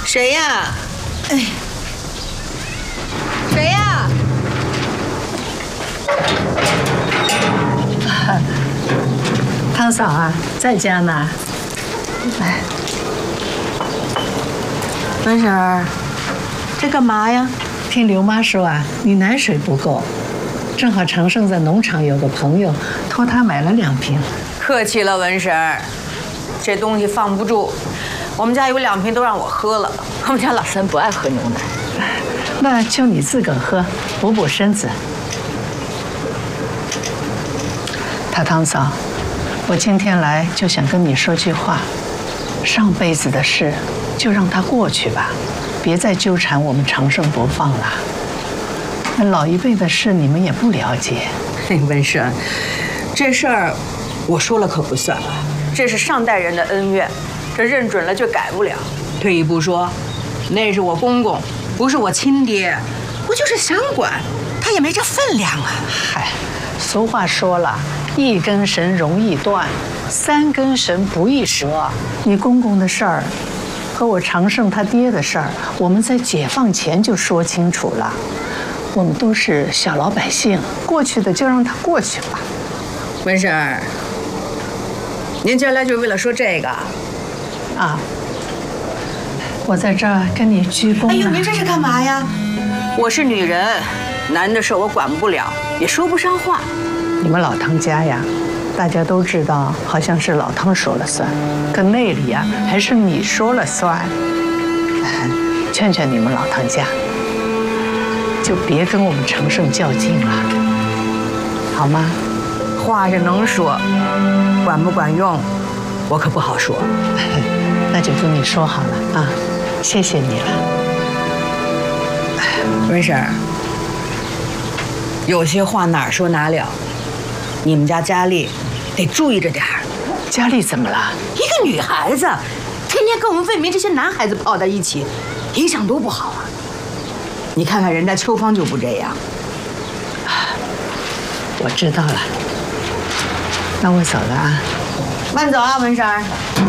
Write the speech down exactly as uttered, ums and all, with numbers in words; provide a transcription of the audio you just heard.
谁呀？哎，谁呀？ 汤嫂啊，在家呢。来， 文婶儿，这干嘛呀？ 听刘妈说啊，你奶水不够，正好长盛在农场有个朋友，托他买了两瓶。 客气了，文婶儿，这东西放不住。我们家有两瓶都让我喝了，我们家老三不爱喝牛奶。 那就你自个儿喝，补补身子。大汤嫂，我今天来就想跟你说句话，上辈子的事就让它过去吧，别再纠缠我们长盛不放了。那老一辈的事你们也不了解。 文婶，这事儿我说了可不算，这是上代人的恩怨，这认准了就改不了。退一步说，那是我公公，不是我亲爹，我就是想管，他也没这分量啊。 嗨，俗话说了，一根绳容易断，三根绳不易折。你公公的事儿和我长盛他爹的事儿，我们在解放前就说清楚了。我们都是小老百姓，过去的就让它过去吧。 文婶儿，您今儿来就是为了说这个啊？我在这儿跟你鞠躬。 哎呦，您这是干嘛呀？我是女人，男的事我管不了，也说不上话。 你们老汤家呀，大家都知道，好像是老汤说了算，可内里呀还是你说了算。劝劝你们老汤家，就别跟我们长盛较劲了，好吗？ 话是能说，管不管用，我可不好说。 那就跟你说好了啊，谢谢你了。 文婶儿，有些话哪儿说哪了，你们家佳丽得注意着点儿。 佳丽怎么了？ 一个女孩子，天天跟我们魏明这些男孩子泡在一起，影响多不好啊！你看看人家秋芳就不这样。 我知道了，那我走了啊。 慢走啊，文婶儿。